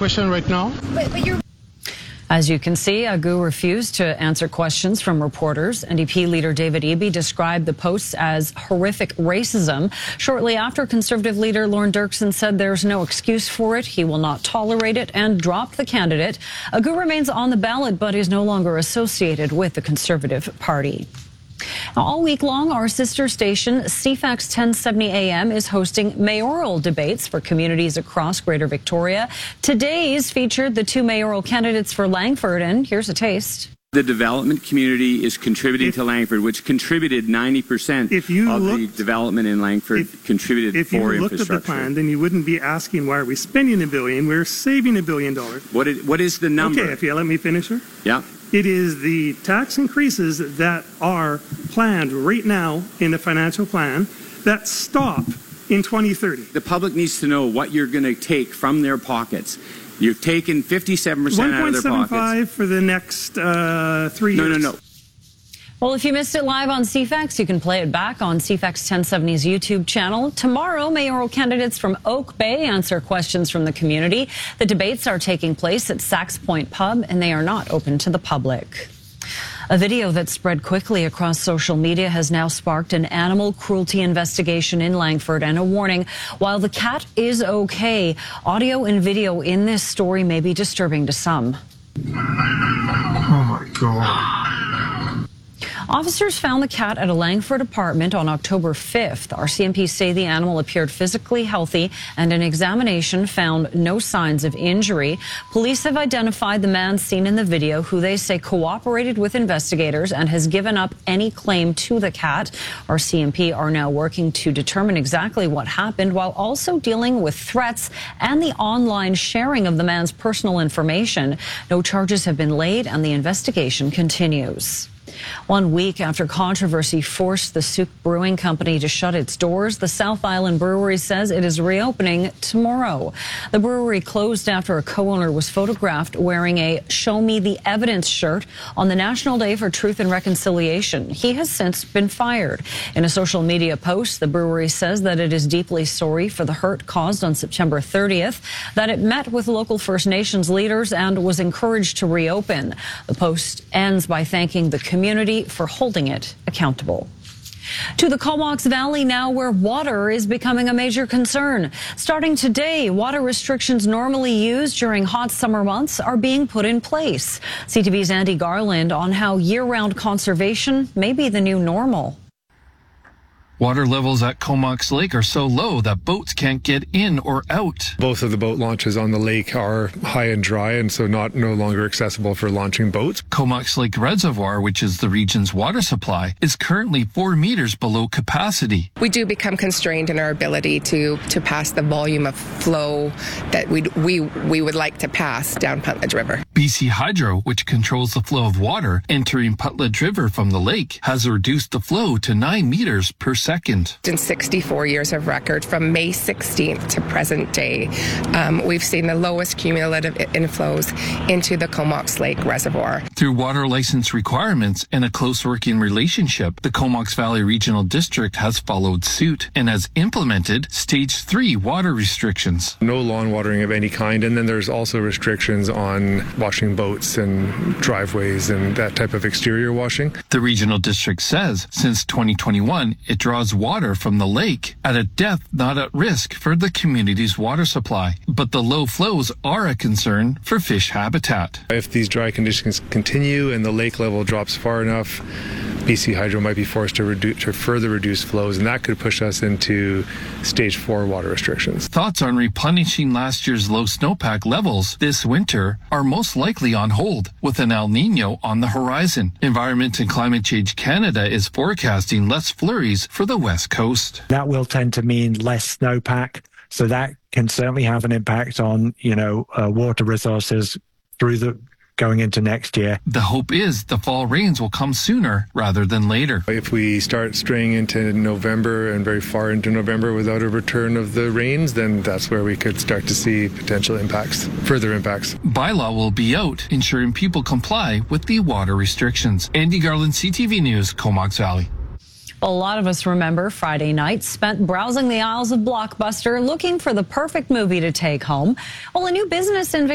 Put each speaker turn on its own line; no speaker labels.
question right now.
But you're... As you can see, Agu refused to answer questions from reporters. NDP leader David Eby described the posts as horrific racism. Shortly after, Conservative leader Lorne Dirksen said there's no excuse for it, he will not tolerate it, and dropped the candidate. Agu remains on the ballot but is no longer associated with the Conservative Party. All week long, our sister station, CFAX 1070 AM, is hosting mayoral debates for communities across Greater Victoria. Today's featured the two mayoral candidates for Langford, and here's a taste.
The development community is contributing to Langford, which contributed 90% of the development in Langford contributed for infrastructure.
If you looked at the plan, then you wouldn't be asking, why are we spending $1 billion? We're saving $1 billion.
What is the number?
Okay, if you let me finish, sir.
Yeah.
It is the tax increases that are planned right now in the financial plan that stop in 2030.
The public needs to know what you're going to take from their pockets. You've taken 57% out of their pockets.
1.75 for the next 3 years.
No.
Well, if you missed it live on CFAX, you can play it back on CFAX 1070's YouTube channel. Tomorrow, mayoral candidates from Oak Bay answer questions from the community. The debates are taking place at Sax Point Pub, and they are not open to the public. A video that spread quickly across social media has now sparked an animal cruelty investigation in Langford and a warning. While the cat is okay, audio and video in this story may be disturbing to some.
Oh my God.
Officers found the cat at a Langford apartment on October 5th. RCMP say the animal appeared physically healthy and an examination found no signs of injury. Police have identified the man seen in the video, who they say cooperated with investigators and has given up any claim to the cat. RCMP are now working to determine exactly what happened, while also dealing with threats and the online sharing of the man's personal information. No charges have been laid and the investigation continues. 1 week after controversy forced the Souk Brewing Company to shut its doors, the South Island Brewery says it is reopening tomorrow. The brewery closed after a co-owner was photographed wearing a "Show Me the Evidence" shirt on the National Day for Truth and Reconciliation. He has since been fired. In a social media post, the brewery says that it is deeply sorry for the hurt caused on September 30th, that it met with local First Nations leaders and was encouraged to reopen. The post ends by thanking the community for holding it accountable. To the Comox Valley now, where water is becoming a major concern. Starting today, water restrictions normally used during hot summer months are being put in place. CTV's Andy Garland on how year-round conservation may be the new normal.
Water levels at Comox Lake are so low that boats can't get in or out.
Both of the boat launches on the lake are high and dry, and so no longer accessible for launching boats.
Comox Lake Reservoir, which is the region's water supply, is currently 4 meters below capacity.
We do become constrained in our ability to pass the volume of flow that we would like to pass down Puntledge River.
BC Hydro, which controls the flow of water entering Puntledge River from the lake, has reduced the flow to 9 meters per second.
In 64 years of record, from May 16th to present day, we've seen the lowest cumulative inflows into the Comox Lake Reservoir.
Through water license requirements and a close working relationship, the Comox Valley Regional District has followed suit and has implemented Stage 3 water restrictions.
No lawn watering of any kind, and then there's also restrictions on washing boats and driveways and that type of exterior washing.
The Regional District says since 2021, it draws water from the lake at a depth not at risk for the community's water supply. But the low flows are a concern for fish habitat.
If these dry conditions continue and the lake level drops far enough, BC Hydro might be forced to further reduce flows, and that could push us into Stage 4 water restrictions.
Thoughts on replenishing last year's low snowpack levels this winter are most likely on hold, with an El Nino on the horizon. Environment and Climate Change Canada is forecasting less flurries for the West Coast.
That will tend to mean less snowpack, so that can certainly have an impact on, water resources going into next year.
The hope is the fall rains will come sooner rather than later.
If we start straying into November and very far into November without a return of the rains, then that's where we could start to see potential impacts, further impacts.
Bylaw will be out, ensuring people comply with the water restrictions. Andy Garland, CTV News, Comox Valley.
A lot of us remember Friday night spent browsing the aisles of Blockbuster looking for the perfect movie to take home. Well, a new business in